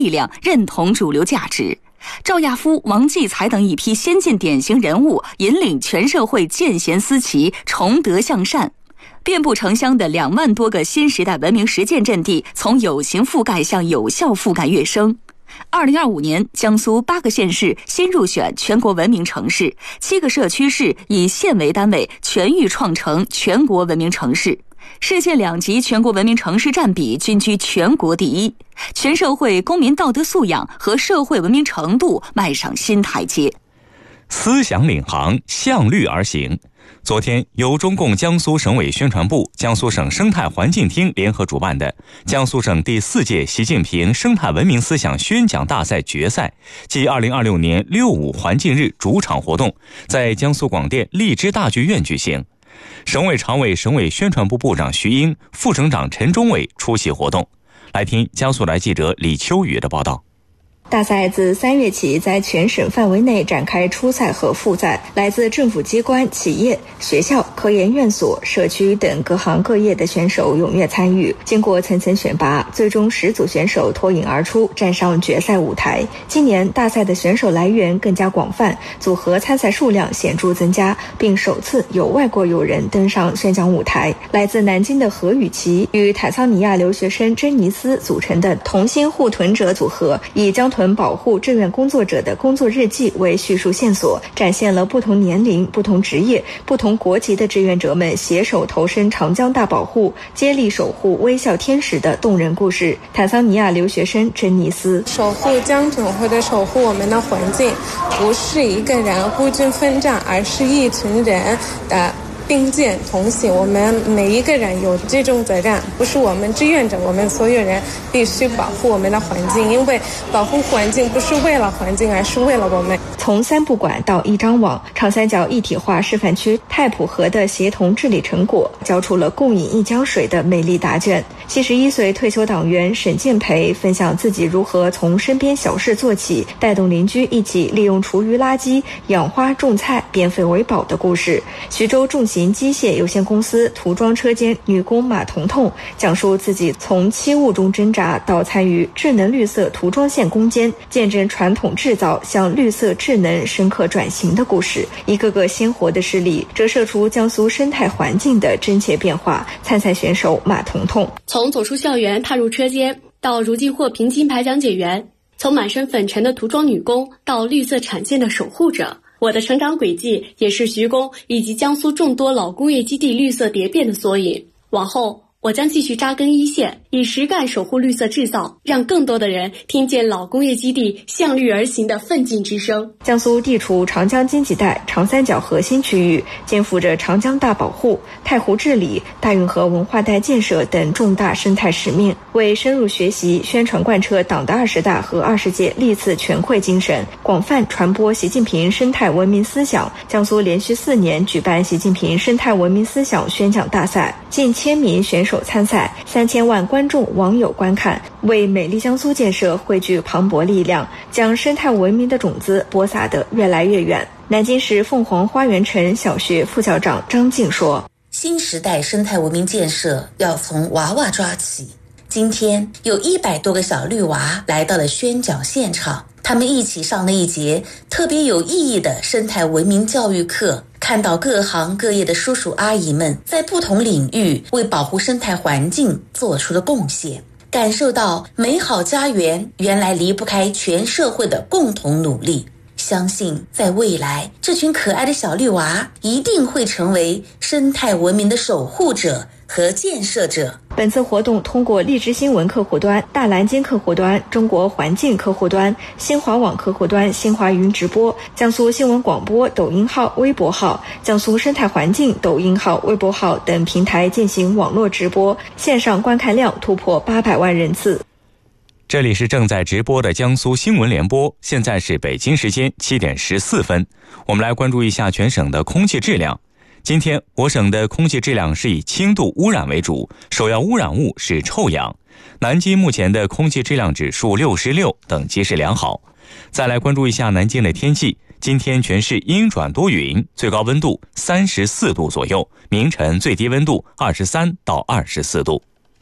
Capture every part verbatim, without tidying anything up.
力量认同主流价值。赵亚夫、王继才等一批先进典型人物引领全社会见贤思齐、崇德向善。遍布城乡的两万多个新时代文明实践阵地从有形覆盖向有效覆盖跃升。二零二五年，江苏八个县市新入选全国文明城市，七个社区市以县为单位全域创成全国文明城市。市县两级全国文明城市占比均居全国第一，全社会公民道德素养和社会文明程度迈上新台阶。 思想领航，向绿而行。昨天，由中共江苏省委宣传部、江苏省生态环境厅联合主办的江苏省第四届习近平生态文明思想宣讲大赛决赛暨二零二六年六五环境日主场活动，在江苏广电荔枝大剧院举行。省委常委、省委宣传部部长徐英、副省长陈忠伟出席活动。来听江苏台记者李秋雨的报道。 大赛自三月起在全省范围内展开初赛和复赛，来自政府机关、企业、学校、科研院所、社区等各行各业的选手踊跃参与。经过层层选拔，最终十组选手脱颖而出，站上决赛舞台。今年大赛的选手来源更加广泛，组合参赛数量显著增加，并首次有外国友人登上宣讲舞台。来自南京的何雨琪与坦桑尼亚留学生珍妮斯组成的同心护屯者组合，以江豚保护志愿工作者的工作日记为叙述线索，展现了不同年龄、不同职业、不同国籍的志愿者们携手投身长江大保护，接力守护微笑天使的动人故事。坦桑尼亚留学生珍妮斯： 守护江豚或者守护我们的环境，不是一个人孤军奋战，而是一群人的并肩同行，我们每一个人有这种责任，不是我们志愿者，我们所有人必须保护我们的环境，因为保护环境不是为了环境，而是为了我们。 从三不管到一张网，长三角一体化示范区太普河的协同治理成果，交出了共饮一江水的美丽答卷。七十一岁退休党员沈建培分享自己如何从身边小事做起，带动邻居一起利用厨余垃圾养花种菜，变废为宝的故事。徐州重型机械有限公司涂装车间女工马彤彤讲述自己从漆雾中挣扎到参与智能绿色涂装线攻坚，见证传统制造向绿色智能深刻转型的故事。一个个鲜活的事例折射出江苏生态环境的真切变化。参赛选手马彤彤： 从走出校园踏入车间，到如今获评金牌讲解员，从满身粉尘的涂装女工到绿色产线的守护者，我的成长轨迹也是徐工以及江苏众多老工业基地绿色蝶变的缩影。往后我将继续扎根一线，以实干守护绿色制造，让更多的人听见老工业基地向绿而行的奋进之声。 江苏地处长江经济带长三角核心区域，肩负着长江大保护、太湖治理、大运河文化带建设等重大生态使命，为深入学习、宣传贯彻党的二十大和二十届历次全会精神，广泛传播习近平生态文明思想，江苏连续四年举办习近平生态文明思想宣讲大赛，近千名选手参赛，三千万观众网友观看，为美丽江苏建设汇聚磅礴力量，将生态文明的种子播撒得越来越远。南京市凤凰花园城小学副校长张静说： 新时代生态文明建设要从娃娃抓起。今天有一百多个小绿娃来到了宣讲现场，他们一起上了一节特别有意义的生态文明教育课，看到各行各业的叔叔阿姨们在不同领域为保护生态环境做出了贡献，感受到美好家园原来离不开全社会的共同努力。相信在未来，这群可爱的小绿娃一定会成为生态文明的守护者和建设者。 本次活动通过荔枝新闻客户端、大蓝鲸客户端、中国环境客户端、新华网客户端、新华云直播、江苏新闻广播抖音号、微博号、江苏生态环境抖音号、微博号等平台进行网络直播，线上观看量突破八百万人次。 这里是正在直播的江苏新闻联播，现在是北京时间七点十四分。我们来关注一下全省的空气质量。今天我省的空气质量是以轻度污染为主，首要污染物是臭氧。南京目前的空气质量指数六十六，等级是良好。再来关注一下南京的天气，今天全市阴转多云，最高温度三十四度左右，明晨最低温度二十三到二十四度。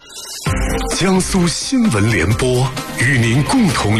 江苏新闻联播与您共同